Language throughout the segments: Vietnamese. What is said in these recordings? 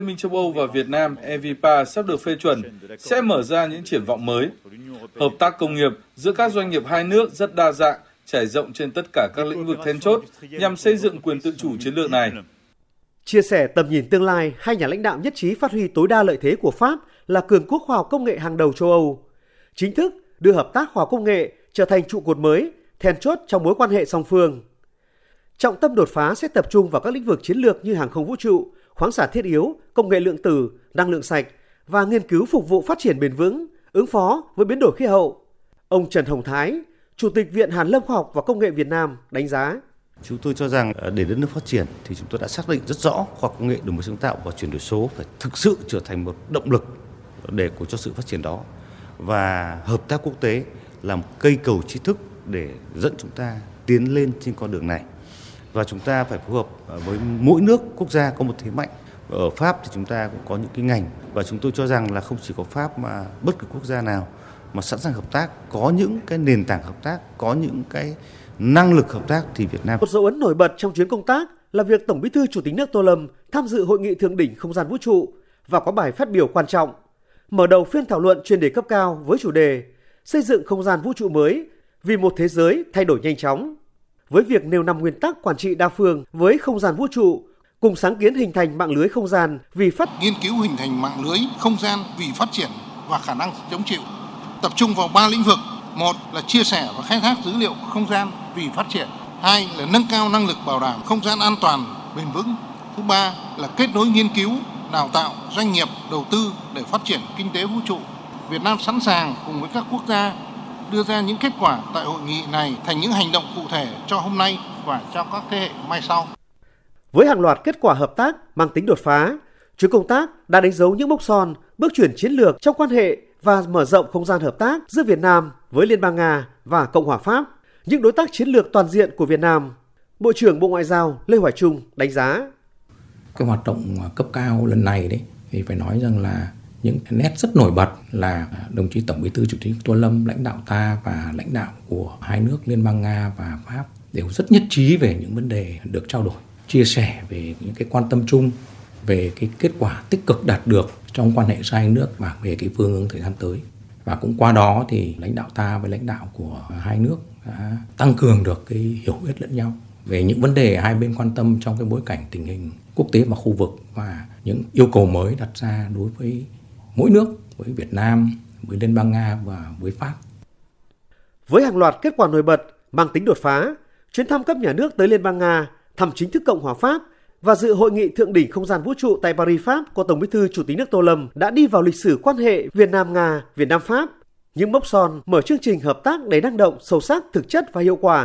Liên minh châu Âu và Việt Nam EVPA sắp được phê chuẩn sẽ mở ra những triển vọng mới. Hợp tác công nghiệp giữa các doanh nghiệp hai nước rất đa dạng, trải rộng trên tất cả các lĩnh vực then chốt nhằm xây dựng quyền tự chủ chiến lược này. Chia sẻ tầm nhìn tương lai, hai nhà lãnh đạo nhất trí phát huy tối đa lợi thế của Pháp là cường quốc khoa học công nghệ hàng đầu châu Âu, chính thức đưa hợp tác khoa học công nghệ trở thành trụ cột mới, then chốt trong mối quan hệ song phương. Trọng tâm đột phá sẽ tập trung vào các lĩnh vực chiến lược như hàng không vũ trụ, khoáng sản thiết yếu, công nghệ lượng tử, năng lượng sạch và nghiên cứu phục vụ phát triển bền vững, ứng phó với biến đổi khí hậu. Ông Trần Hồng Thái, Chủ tịch Viện Hàn lâm Khoa học và Công nghệ Việt Nam đánh giá. Chúng tôi cho rằng để đất nước phát triển thì chúng tôi đã xác định rất rõ khoa học công nghệ, đổi mới sáng tạo và chuyển đổi số phải thực sự trở thành một động lực cho sự phát triển đó. Và hợp tác quốc tế là một cây cầu tri thức để dẫn chúng ta tiến lên trên con đường này. Và chúng ta phải phù hợp với mỗi nước, quốc gia có một thế mạnh. Ở Pháp thì chúng ta cũng có những cái ngành và chúng tôi cho rằng là không chỉ có Pháp mà bất cứ quốc gia nào mà sẵn sàng hợp tác, có những cái nền tảng hợp tác, có những cái năng lực hợp tác thì Việt Nam. Một dấu ấn nổi bật trong chuyến công tác là việc Tổng Bí thư Chủ tịch nước Tô Lâm tham dự hội nghị thượng đỉnh không gian vũ trụ và có bài phát biểu quan trọng, mở đầu phiên thảo luận chuyên đề cấp cao với chủ đề xây dựng không gian vũ trụ mới vì một thế giới thay đổi nhanh chóng. Với việc nêu 5 nguyên tắc quản trị đa phương với không gian vũ trụ, cùng sáng kiến hình thành mạng lưới không gian vì nghiên cứu hình thành mạng lưới không gian vì phát triển và khả năng chống chịu, tập trung vào 3 lĩnh vực. Một là chia sẻ và khai thác dữ liệu không gian vì phát triển. Hai là nâng cao năng lực bảo đảm không gian an toàn, bền vững. Thứ ba là kết nối nghiên cứu, đào tạo, doanh nghiệp, đầu tư để phát triển kinh tế vũ trụ. Việt Nam sẵn sàng cùng với các quốc gia đưa ra những kết quả tại hội nghị này thành những hành động cụ thể cho hôm nay và cho các thế hệ mai sau. Với hàng loạt kết quả hợp tác mang tính đột phá, chuyến công tác đã đánh dấu những mốc son, bước chuyển chiến lược trong quan hệ và mở rộng không gian hợp tác giữa Việt Nam với Liên bang Nga và Cộng hòa Pháp, những đối tác chiến lược toàn diện của Việt Nam. Bộ trưởng Bộ Ngoại giao Lê Hoài Trung đánh giá. Cái hoạt động cấp cao lần này đấy thì phải nói rằng là những nét rất nổi bật là đồng chí Tổng Bí thư Chủ tịch Tô Lâm, lãnh đạo ta và lãnh đạo của hai nước Liên bang Nga và Pháp đều rất nhất trí về những vấn đề được trao đổi, chia sẻ về những cái quan tâm chung, về cái kết quả tích cực đạt được trong quan hệ giữa hai nước và về cái phương hướng thời gian tới. Và cũng qua đó thì lãnh đạo ta với lãnh đạo của hai nước đã tăng cường được cái hiểu biết lẫn nhau về những vấn đề hai bên quan tâm trong cái bối cảnh tình hình quốc tế và khu vực và những yêu cầu mới đặt ra đối với mỗi nước, với Việt Nam, với Liên bang Nga và với Pháp. Với hàng loạt kết quả nổi bật mang tính đột phá, chuyến thăm cấp nhà nước tới Liên bang Nga, thăm chính thức Cộng hòa Pháp và dự hội nghị thượng đỉnh không gian vũ trụ tại Paris, Pháp của Tổng Bí thư Chủ tịch nước Tô Lâm đã đi vào lịch sử quan hệ Việt Nam-Nga, Việt Nam-Pháp, những mốc son mở chương trình hợp tác đầy năng động, sâu sắc, thực chất và hiệu quả.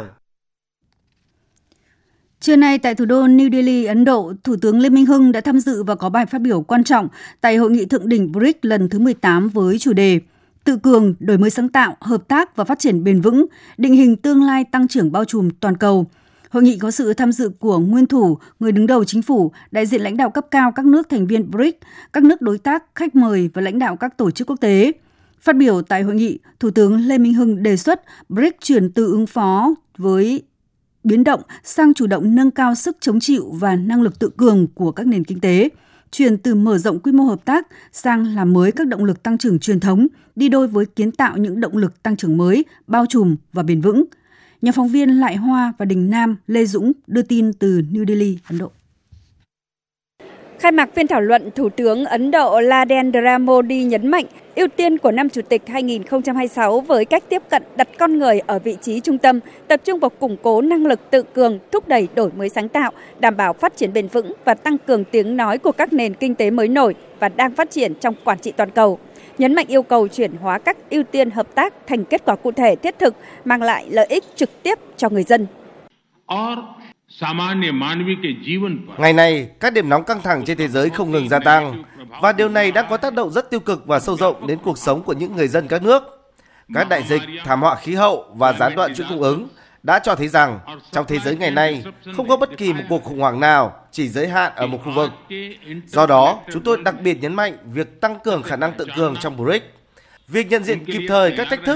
Trưa nay tại thủ đô New Delhi, Ấn Độ, Thủ tướng Lê Minh Hưng đã tham dự và có bài phát biểu quan trọng tại hội nghị thượng đỉnh BRICS lần thứ 18 với chủ đề Tự cường, đổi mới sáng tạo, hợp tác và phát triển bền vững, định hình tương lai tăng trưởng bao trùm toàn cầu. Hội nghị có sự tham dự của nguyên thủ, người đứng đầu chính phủ, đại diện lãnh đạo cấp cao các nước thành viên BRICS, các nước đối tác, khách mời và lãnh đạo các tổ chức quốc tế. Phát biểu tại hội nghị, Thủ tướng Lê Minh Hưng đề xuất BRICS chuyển từ ứng phó với biến động sang chủ động nâng cao sức chống chịu và năng lực tự cường của các nền kinh tế, chuyển từ mở rộng quy mô hợp tác sang làm mới các động lực tăng trưởng truyền thống, đi đôi với kiến tạo những động lực tăng trưởng mới, bao trùm và bền vững. Nhà phóng viên Lại Hoa và Đình Nam Lê Dũng đưa tin từ New Delhi, Ấn Độ. Khai mạc phiên thảo luận, Thủ tướng Ấn Độ Narendra Modi nhấn mạnh ưu tiên của năm Chủ tịch 2026 với cách tiếp cận đặt con người ở vị trí trung tâm, tập trung vào củng cố năng lực tự cường, thúc đẩy đổi mới sáng tạo, đảm bảo phát triển bền vững và tăng cường tiếng nói của các nền kinh tế mới nổi và đang phát triển trong quản trị toàn cầu. Nhấn mạnh yêu cầu chuyển hóa các ưu tiên hợp tác thành kết quả cụ thể thiết thực, mang lại lợi ích trực tiếp cho người dân. Ngày nay, các điểm nóng căng thẳng trên thế giới không ngừng gia tăng và điều này đang có tác động rất tiêu cực và sâu rộng đến cuộc sống của những người dân các nước. Các đại dịch, thảm họa khí hậu và gián đoạn chuỗi cung ứng đã cho thấy rằng trong thế giới ngày nay không có bất kỳ một cuộc khủng hoảng nào chỉ giới hạn ở một khu vực. Do đó, chúng tôi đặc biệt nhấn mạnh việc tăng cường khả năng tự cường trong BRICS, việc nhận diện kịp thời các thách thức